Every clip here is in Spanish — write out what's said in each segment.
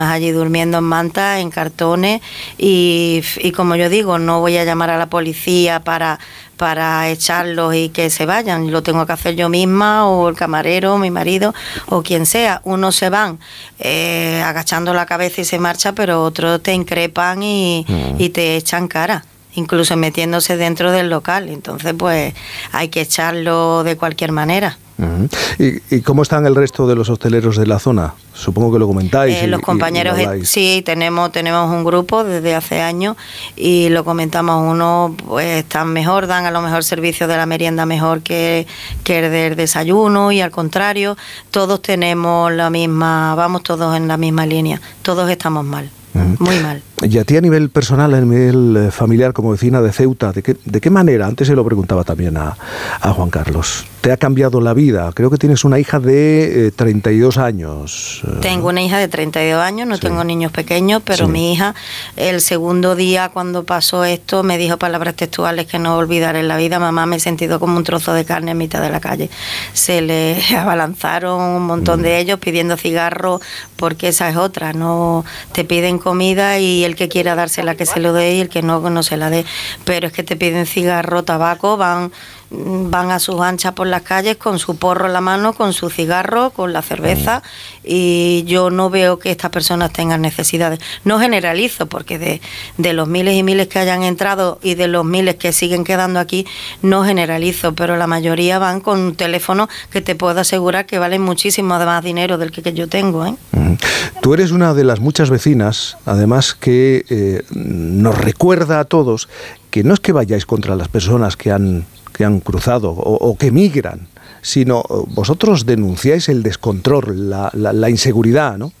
allí durmiendo en mantas, en cartones y como yo digo, no voy a llamar a la policía para echarlos y que se vayan, lo tengo que hacer yo misma o el camarero, mi marido o quien sea. Unos se van agachando la cabeza y se marcha, pero otros te increpan y te echan cara, incluso metiéndose dentro del local. Entonces pues hay que echarlo de cualquier manera. ¿Y cómo están el resto de los hosteleros de la zona? Supongo que lo comentáis. Los compañeros, sí, tenemos un grupo desde hace años y lo comentamos. Unos pues están mejor, dan a lo mejor servicio de la merienda mejor que el del desayuno, y al contrario, todos tenemos la misma, vamos todos en la misma línea, todos estamos mal. Muy mal. Y a ti a nivel personal, a nivel familiar, como vecina de Ceuta, ¿de qué manera? Antes se lo preguntaba también a Juan Carlos. ¿Te ha cambiado la vida? Creo que tienes una hija de 32 años. Tengo una hija de 32 años, no tengo niños pequeños, pero mi hija, el segundo día cuando pasó esto, me dijo palabras textuales que no olvidaré en la vida. Mamá, me he sentido como un trozo de carne en mitad de la calle. Se le abalanzaron un montón de ellos pidiendo cigarros, porque esa es otra, no te piden comida y el que quiera dársela que se lo dé y el que no se la dé, pero es que te piden cigarro, tabaco, van a sus anchas por las calles con su porro en la mano, con su cigarro, con la cerveza, y yo no veo que estas personas tengan necesidades. No generalizo, porque de los miles y miles que hayan entrado y de los miles que siguen quedando aquí, no generalizo, pero la mayoría van con un teléfono que te puedo asegurar que valen muchísimo más dinero del que yo tengo, ¿eh? Tú eres una de las muchas vecinas, además, que nos recuerda a todos que no es que vayáis contra las personas que han cruzado o que migran, sino vosotros denunciáis el descontrol, la inseguridad, ¿no?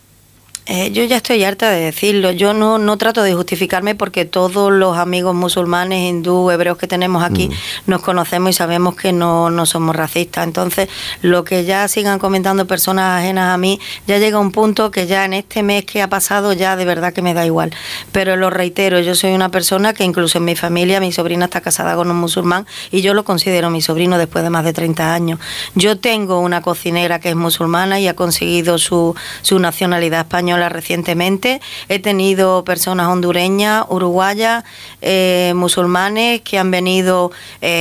Yo ya estoy harta de decirlo. Yo no trato de justificarme, porque todos los amigos musulmanes, hindú, hebreos que tenemos aquí nos conocemos y sabemos que no somos racistas. Entonces, lo que ya sigan comentando personas ajenas a mí, ya llega un punto que ya en este mes que ha pasado ya de verdad que me da igual. Pero lo reitero, yo soy una persona que incluso en mi familia, mi sobrina está casada con un musulmán y yo lo considero mi sobrino después de más de 30 años. Yo tengo una cocinera que es musulmana y ha conseguido su nacionalidad española recientemente. He tenido personas hondureñas, uruguayas, musulmanes que han venido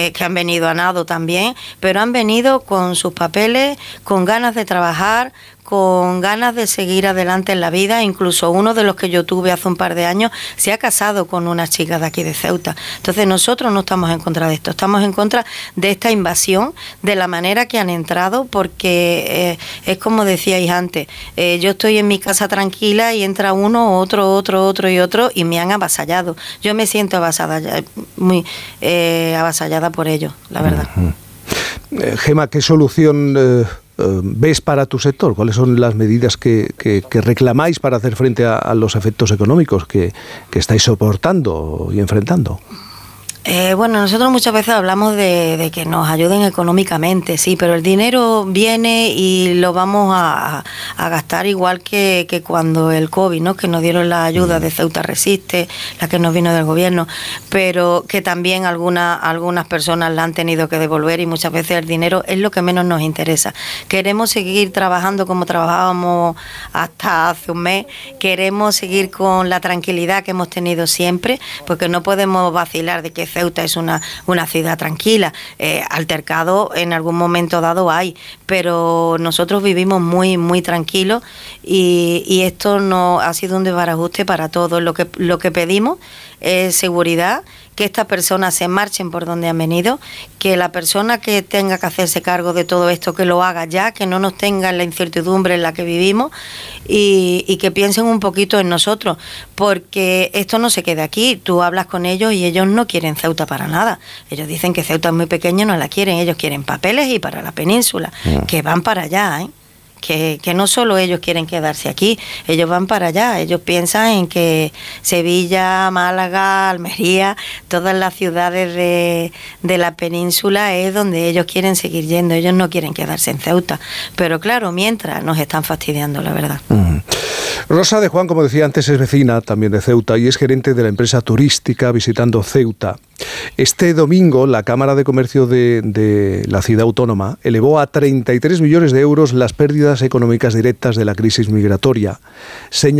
a nado también, pero han venido con sus papeles, con ganas de trabajar, con ganas de seguir adelante en la vida. Incluso uno de los que yo tuve hace un par de años se ha casado con una chica de aquí de Ceuta. Entonces nosotros no estamos en contra de esto, estamos en contra de esta invasión, de la manera que han entrado, porque es como decíais antes, yo estoy en mi casa tranquila y entra uno, otro y me han avasallado. Yo me siento avasallada, muy avasallada por ellos, la verdad. Gema, ¿qué solución ves para tu sector? ¿Cuáles son las medidas que reclamáis para hacer frente a los efectos económicos que estáis soportando y enfrentando? Bueno, nosotros muchas veces hablamos de que nos ayuden económicamente, sí, pero el dinero viene y lo vamos a gastar igual que cuando el COVID, ¿no? Que nos dieron la ayuda de Ceuta Resiste, la que nos vino del gobierno, pero que también algunas personas la han tenido que devolver, y muchas veces el dinero es lo que menos nos interesa. Queremos seguir trabajando como trabajábamos hasta hace un mes, queremos seguir con la tranquilidad que hemos tenido siempre, porque no podemos vacilar de que Ceuta es una ciudad tranquila. Altercado en algún momento dado hay, pero nosotros vivimos muy, muy tranquilos, y esto no ha sido un desbarajuste para todos. Lo que pedimos es seguridad, que estas personas se marchen por donde han venido, que la persona que tenga que hacerse cargo de todo esto, que lo haga ya, que no nos tenga en la incertidumbre en la que vivimos, y que piensen un poquito en nosotros, porque esto no se queda aquí. Tú hablas con ellos y ellos no quieren Ceuta para nada. Ellos dicen que Ceuta es muy pequeña y no la quieren. Ellos quieren papeles y para la península, que van para allá, ¿eh? Que no solo ellos quieren quedarse aquí, ellos van para allá. Ellos piensan en que Sevilla, Málaga, Almería, todas las ciudades de la península es donde ellos quieren seguir yendo. Ellos no quieren quedarse en Ceuta, pero claro, mientras nos están fastidiando, la verdad. Rosa de Juan, como decía antes, es vecina también de Ceuta y es gerente de la empresa turística Visitando Ceuta. Este domingo, la Cámara de Comercio de la ciudad autónoma elevó a 33 millones de euros las pérdidas económicas directas de la crisis migratoria.